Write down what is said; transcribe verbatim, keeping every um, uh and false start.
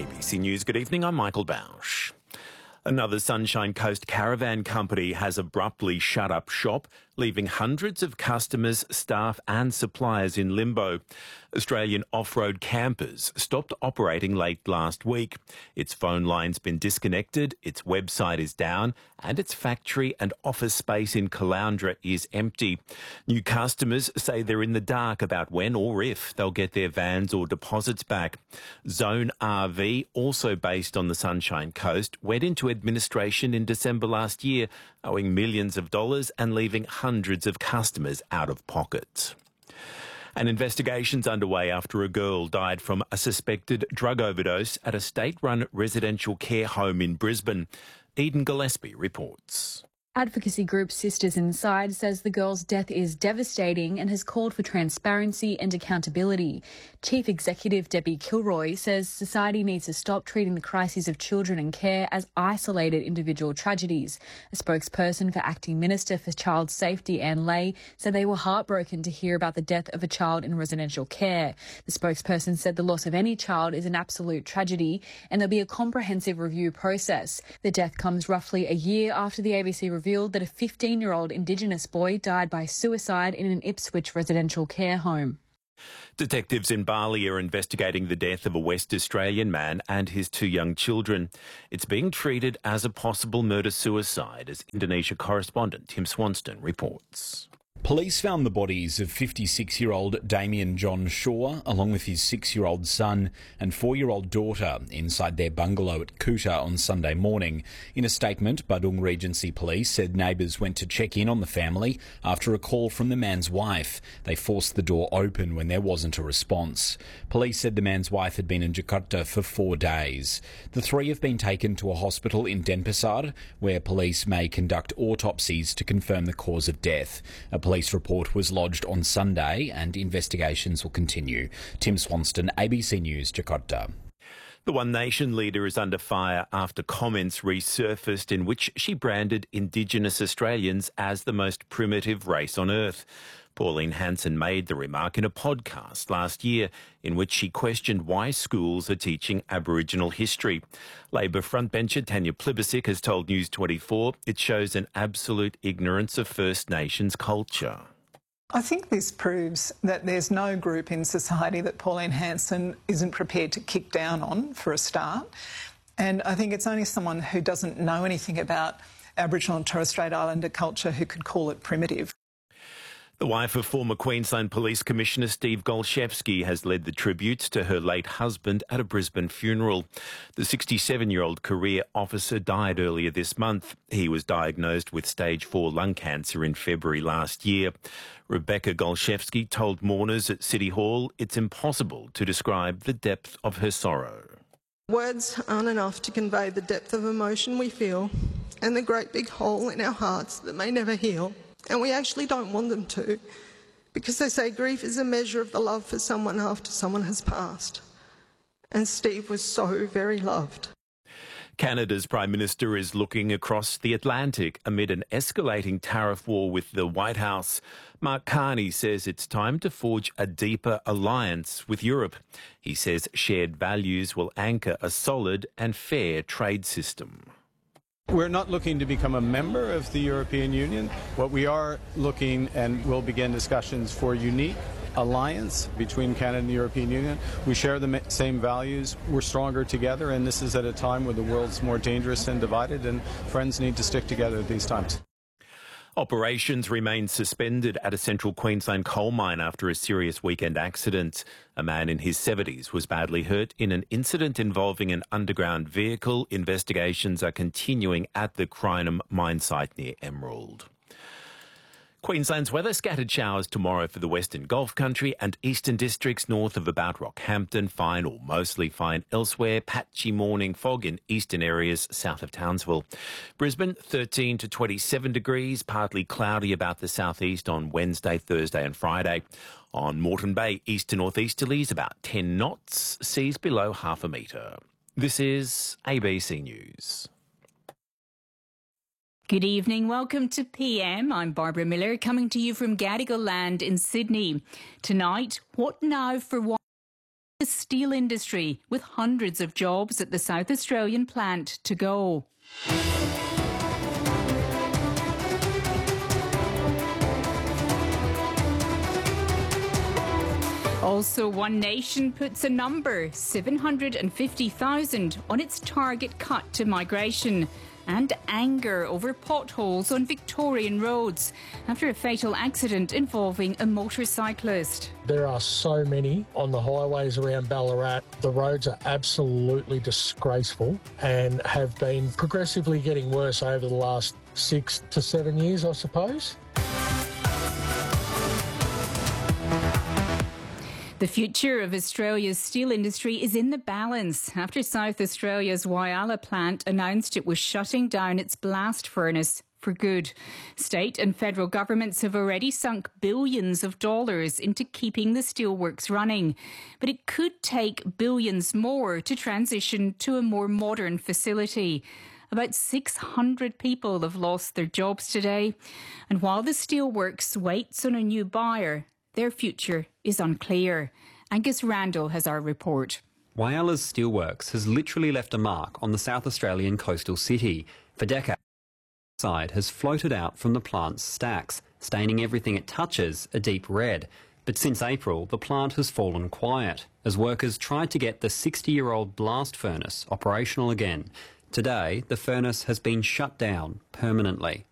A B C News, good evening, I'm Michael Bausch. Another Sunshine Coast caravan company has abruptly shut up shop, leaving hundreds of customers, staff and suppliers in limbo. Australian Off-Road Campers stopped operating late last week. Its phone line's been disconnected, its website is down and its factory and office space in Caloundra is empty. New customers say they're in the dark about when or if they'll get their vans or deposits back. Zone R V, also based on the Sunshine Coast, went into administration in December last year, owing millions of dollars and leaving hundreds of customers out of pocket. An investigation's underway after a girl died from a suspected drug overdose at a state-run residential care home in Brisbane. Eden Gillespie reports. Advocacy group Sisters Inside says the girl's death is devastating and has called for transparency and accountability. Chief Executive Debbie Kilroy says society needs to stop treating the crises of children and care as isolated individual tragedies. A spokesperson for Acting Minister for Child Safety, Anne Lay, said they were heartbroken to hear about the death of a child in residential care. The spokesperson said the loss of any child is an absolute tragedy and there'll be a comprehensive review process. The death comes roughly a year after the A B C reviewed that a fifteen-year-old Indigenous boy died by suicide in an Ipswich residential care home. Detectives in Bali are investigating the death of a West Australian man and his two young children. It's being treated as a possible murder-suicide, as Indonesia correspondent Tim Swanston reports. Police found the bodies of fifty-six-year-old Damien John Shaw, along with his six-year-old son and four-year-old daughter, inside their bungalow at Kuta on Sunday morning. In a statement, Badung Regency Police said neighbours went to check in on the family after a call from the man's wife. They forced the door open when there wasn't a response. Police said the man's wife had been in Jakarta for four days. The three have been taken to a hospital in Denpasar, where police may conduct autopsies to confirm the cause of death. A police report was lodged on Sunday and investigations will continue. Tim Swanston, A B C News, Jakarta. The One Nation leader is under fire after comments resurfaced in which she branded Indigenous Australians as the most primitive race on earth. Pauline Hanson made the remark in a podcast last year in which she questioned why schools are teaching Aboriginal history. Labor frontbencher Tanya Plibersek has told News twenty-four it shows an absolute ignorance of First Nations culture. I think this proves that there's no group in society that Pauline Hanson isn't prepared to kick down on, for a start. And I think it's only someone who doesn't know anything about Aboriginal and Torres Strait Islander culture who could call it primitive. The wife of former Queensland Police Commissioner Steve Golszewski has led the tributes to her late husband at a Brisbane funeral. The sixty-seven-year-old career officer died earlier this month. He was diagnosed with stage four lung cancer in February last year. Rebecca Golszewski told mourners at City Hall it's impossible to describe the depth of her sorrow. Words aren't enough to convey the depth of emotion we feel and the great big hole in our hearts that may never heal. And we actually don't want them to, because they say grief is a measure of the love for someone after someone has passed. And Steve was so very loved. Canada's Prime Minister is looking across the Atlantic amid an escalating tariff war with the White House. Mark Carney says it's time to forge a deeper alliance with Europe. He says shared values will anchor a solid and fair trade system. We're not looking to become a member of the European Union. What we are looking and will begin discussions for a unique alliance between Canada and the European Union. We share the same values. We're stronger together, and this is at a time where the world's more dangerous and divided, and friends need to stick together at these times. Operations remain suspended at a central Queensland coal mine after a serious weekend accident. A man in his seventies was badly hurt in an incident involving an underground vehicle. Investigations are continuing at the Crinum mine site near Emerald. Queensland's weather, scattered showers tomorrow for the Western Gulf Country and Eastern Districts north of about Rockhampton. Fine or mostly fine elsewhere. Patchy morning fog in eastern areas south of Townsville. Brisbane, thirteen to twenty-seven degrees, partly cloudy about the southeast on Wednesday, Thursday and Friday. On Moreton Bay, east to northeasterlies, about ten knots, seas below half a metre. This is A B C News. Good evening. Welcome to P M. I'm Barbara Miller, coming to you from Gadigal Land in Sydney. Tonight, what now for one? the steel industry, with hundreds of jobs at the South Australian plant to go. Also, One Nation puts a number, seven hundred fifty thousand, on its target cut to migration. And anger over potholes on Victorian roads after a fatal accident involving a motorcyclist. There are so many on the highways around Ballarat. The roads are absolutely disgraceful and have been progressively getting worse over the last six to seven years, I suppose. The future of Australia's steel industry is in the balance after South Australia's Whyalla plant announced it was shutting down its blast furnace for good. State and federal governments have already sunk billions of dollars into keeping the steelworks running, but it could take billions more to transition to a more modern facility. About six hundred people have lost their jobs today, and while the steelworks waits on a new buyer, their future is unclear. Angus Randall has our report. Whyalla's Steelworks has literally left a mark on the South Australian coastal city. For decades, the side has floated out from the plant's stacks, staining everything it touches a deep red. But since April, the plant has fallen quiet as workers tried to get the sixty-year-old blast furnace operational again. Today, the furnace has been shut down permanently.